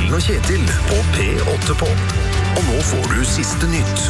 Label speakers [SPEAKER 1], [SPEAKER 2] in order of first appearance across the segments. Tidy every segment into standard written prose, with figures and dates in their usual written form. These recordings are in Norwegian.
[SPEAKER 1] Ellen og Kjetil på P8 på. Og nå får du siste nytt.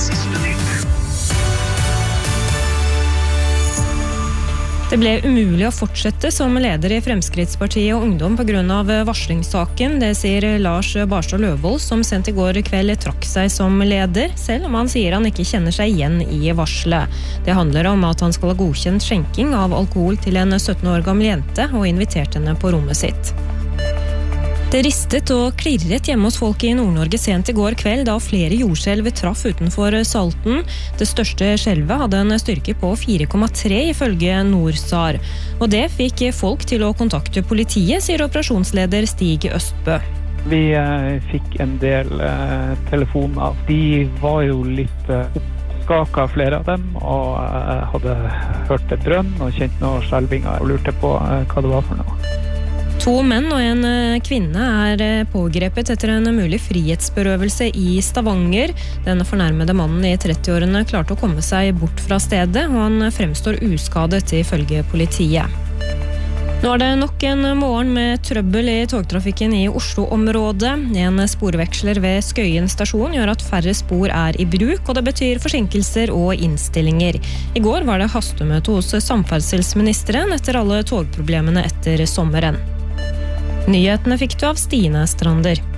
[SPEAKER 2] Det ble umulig å fortsette som leder i Fremskrittspartiet og Ungdom på grunn av varslingssaken. Det sier Lars Barstad Løvold, som sent i går kveld trakk seg som leder, selv om han sier han ikke kjenner seg igjen i varslet. Det handler om at han skal ha godkjent skjenking av alkohol til en 17 år gammel jente og invitert henne på rommet sitt. Det ristet og klirret hjemme hos folk i Nord-Norge sent i går kveld da flere jordskjelv traff utenfor Salten. Det største skjelvet hadde en styrke på 4,3 ifølge Norsar. Og det fikk folk til å kontakte politiet, sier operasjonsleder Stig Østbø.
[SPEAKER 3] Vi fikk en del telefoner. De var jo litt oppskaket, flere av dem, og hadde hørt et drønn og kjent noen skjelvinger og lurte på hva det var for noe.
[SPEAKER 2] 2 menn og en kvinne er pågrepet etter en mulig frihetsberøvelse i Stavanger. Den fornærmede mannen i 30-årene klarte å komme seg bort fra stedet, og han fremstår uskadet ifølge politiet. Nå er det nok en morgen med trøbbel i togtrafikken i Oslo-området. En sporveksler ved Skøyen stasjon gjør at færre spor er i bruk, og det betyr forsinkelser og innstillinger. I går var det hastemøte hos samferdselsministeren etter alle togproblemene etter sommeren. Nyhetene fikk du av Stine Strander.